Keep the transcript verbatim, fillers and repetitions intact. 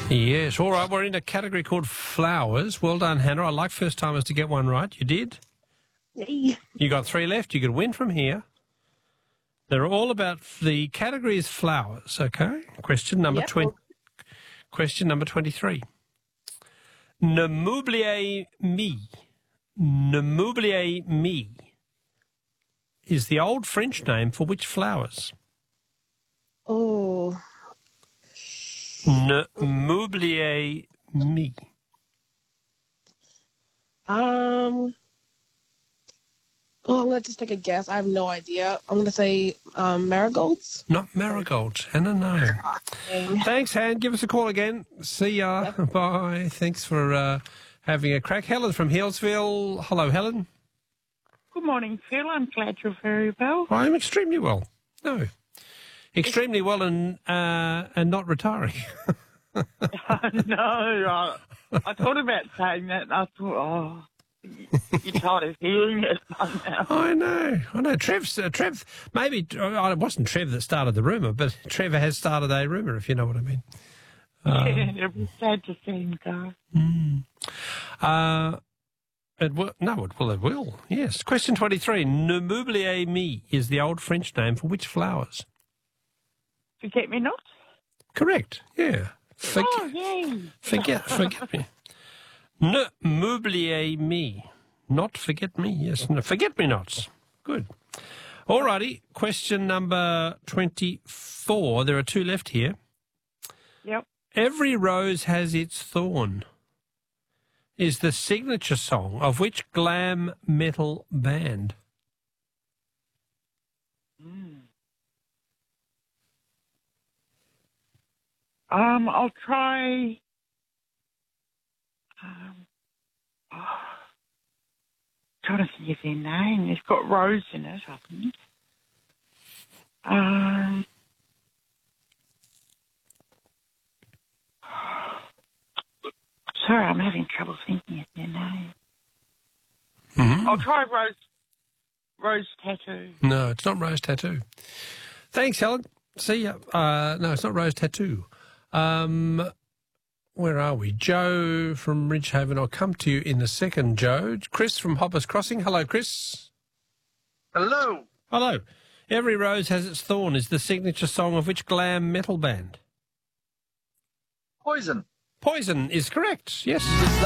Yes, all right, we're in a category called flowers. Well done, Hannah. I like first-timers to get one right. You did. Yay. You got three left. You could win from here. They're all about, the category is flowers, okay? Question number Yep. twenty. Question number twenty-three. Ne m'oubliez me. Ne m'oubliez me is the old French name for which flowers? Oh. Ne m'oubliez me. Um. Oh, I'm gonna just take a guess. I have no idea. I'm gonna say um, marigolds. Not marigolds. Hannah, no. Dang. Thanks, Han. Give us a call again. See ya. Bye. Thanks for uh, having a crack. Helen from Healesville. Hello, Helen. Good morning, Phil. I'm glad you're very well. I'm extremely well. No. Extremely well and uh, and not retiring. no, I, I thought about saying that and I thought, oh, you're tired of hearing it by now. I know. I know. Trev's, uh, Trev, maybe, uh, it wasn't Trev that started the rumour, but Trevor has started a rumour, if you know what I mean. Uh, Yeah, it'll be sad to see him go. Mm. Uh, it will, no, it will, it will. Yes. Question twenty-three. Ne m'oubliez me is the old French name for which flowers? Forget me not? Correct. Yeah. Forget, Oh, yay. forget, forget me. Ne m'oubliez me. Not forget me. Yes. No, forget me nots. Good. All righty. Question number twenty-four. There are two left here. Yep. Every Rose Has Its Thorn is the signature song of which glam metal band? Mm. Um, I'll try. Um, oh, trying to think of their name. It's got Rose in it, I think. Um. Sorry, I'm having trouble thinking of their name. Mm-hmm. I'll try Rose. Rose Tattoo. No, it's not Rose Tattoo. Thanks, Helen. See ya. Uh, no, it's not Rose Tattoo. Um, where are we? Joe from Ridgehaven. I'll come to you in a second, Joe. Chris from Hoppers Crossing. Hello, Chris. Hello. Hello. Every Rose Has Its Thorn is the signature song of which glam metal band? Poison. Poison is correct, yes.